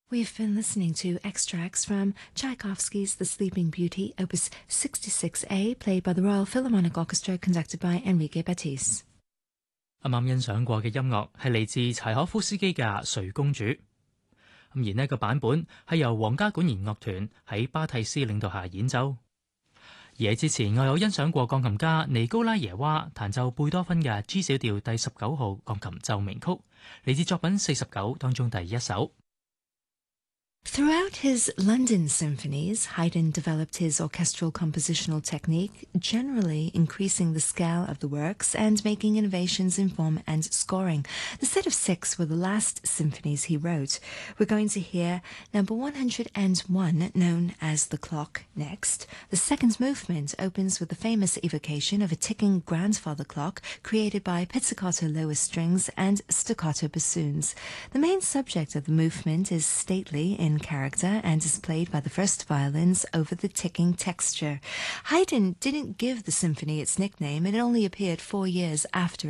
We've been listening to extracts from Tchaikovsky's The Sleeping Beauty, Opus 66A, played by the Royal Philharmonic Orchestra, conducted by Enrique Batiste。 啱啱欣賞過嘅音樂係嚟自柴可夫斯基嘅《睡公主》，而呢個版本係由皇家管弦樂團喺巴蒂斯領導下演奏。而喺之前，我有欣賞過鋼琴家尼高拉耶娃彈奏貝多芬嘅 G 小調第19號鋼琴奏鳴曲，嚟自作品49當中第一首。 Throughout his London symphonies, Haydn developed his orchestral compositional technique, generally increasing the scale of the works and making innovations in form and scoring. The set of 6 were the last symphonies he wrote. We're going to hear number 101, known as The Clock, next. The second movement opens with the famous evocation of a ticking grandfather clock created by pizzicato lower strings and staccato bassoons. The main subject of the movement is stately in character and is played by the first violins over the ticking texture. Haydn didn't give the symphony its nickname. It only appeared 4 years after